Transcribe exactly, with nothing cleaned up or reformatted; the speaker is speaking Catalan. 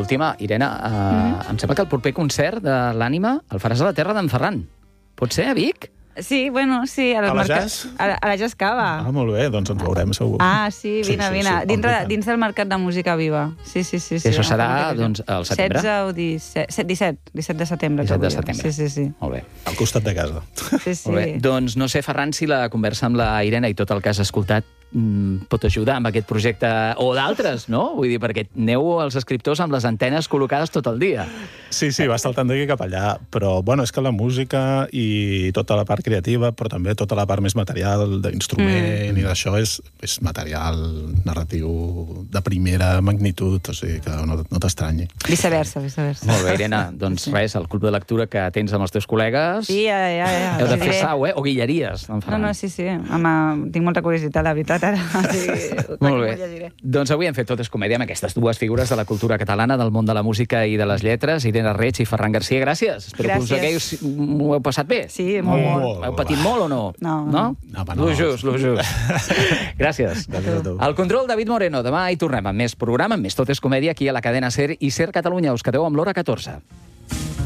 última, Irene, uh, mm-hmm. em sembla que el proper concert de l'Ànima el faràs a la terra d'en Ferran. Pot ser, a Vic? Sí, bueno, sí. A, a la mercat... Jazz? A la, a la Jazz Cava. Ah, molt bé, doncs ens veurem segur. Ah, sí, vine, sí, sí, vine. sí, Dintre, sí, dins del Mercat de Música Viva. Sí, sí, sí. sí. I això serà, doncs, al setembre? setze o disset, disset, disset de setembre. disset de setembre. Sí, sí, sí. Molt bé. Al costat de casa. Sí, sí. Molt bé. Doncs no sé, Ferran, si la conversa amb la Irene i tot el que has escoltat mm, pot ajudar amb aquest projecte, o d'altres, no? Vull dir, perquè aneu els escriptors amb les antenes col·locades tot el dia. Sí, sí, va saltant d'aquí cap allà, però bueno, és que la música i tota la part creativa, però també tota la part més material, d'instrument mm. i d'això, és, és material narratiu de primera magnitud, o sigui que no, no t'estranyi. Viceversa, viceversa. Molt bé, Irene, doncs sí. res, el club de lectura que tens amb els teus col·legues... Sí, ja, ja, ja. Heu de fer diré. sau, eh? O guilleries, en Ferran. No, no, sí, sí. Home, tinc molta curiositat, la veritat, ara. Sí, molt bé. Doncs avui hem fet Tot és comèdia amb aquestes dues figures de la cultura catalana, del món de la música i de les lletres, Irene Reig i Ferran Garcia. Gràcies. Espero Gràcies. que us hagueu, m'ho heu passat bé. Sí, molt, molt. molt. Heu patit molt o no? No. No? No, no. Lo just, lo just. Gràcies. Gràcies a tu. El control, David Moreno. Demà hi tornem amb més programa, amb més Tot és comèdia, aquí a la cadena SER i SER Catalunya. Us quedeu amb l'hora catorze.